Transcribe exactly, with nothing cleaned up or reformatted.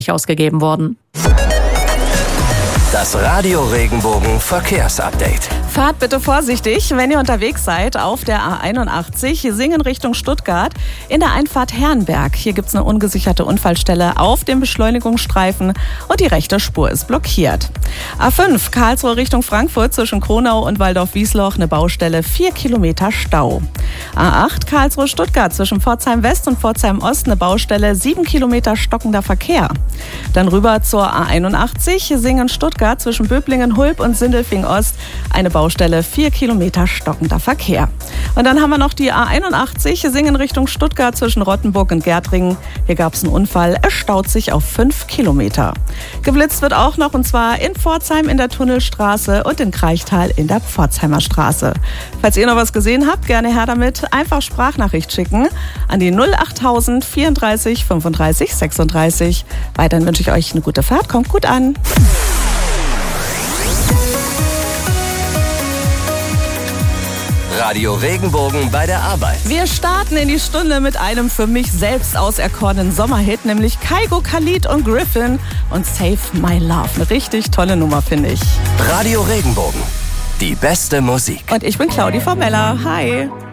ausgegeben worden. Das Radio Regenbogen Verkehrsupdate. Fahrt bitte vorsichtig, wenn ihr unterwegs seid auf der A einundachtzig, Singen Richtung Stuttgart, in der Einfahrt Herrenberg. Hier gibt es eine ungesicherte Unfallstelle auf dem Beschleunigungsstreifen und die rechte Spur ist blockiert. A fünf, Karlsruhe Richtung Frankfurt zwischen Kronau und Waldorf-Wiesloch, eine Baustelle, vier Kilometer Stau. A acht, Karlsruhe Stuttgart zwischen Pforzheim West und Pforzheim Ost, eine Baustelle, sieben Kilometer stockender Verkehr. Dann rüber zur A einundachtzig, Singen Stuttgart zwischen Böblingen, Hulb und Sindelfing Ost, eine Baustelle, vier Kilometer stockender Verkehr. Und dann haben wir noch die A einundachtzig, Singen Richtung Stuttgart zwischen Rottenburg und Gärtringen. Hier gab es einen Unfall, es staut sich auf fünf Kilometer. Geblitzt wird auch noch, und zwar in Pforzheim in der Tunnelstraße und in Kraichtal in der Pforzheimer Straße. Falls ihr noch was gesehen habt, gerne her damit. Einfach Sprachnachricht schicken an die null achttausend vierunddreißig fünfunddreißig sechsunddreißig. Weiterhin wünsche ich euch eine gute Fahrt, kommt gut an. Radio Regenbogen bei der Arbeit. Wir starten in die Stunde mit einem für mich selbst auserkorenen Sommerhit, nämlich Kygo, Khalid und Griffin und Save My Love. Eine richtig tolle Nummer, finde ich. Radio Regenbogen, die beste Musik. Und ich bin Claudi Formella. Hi.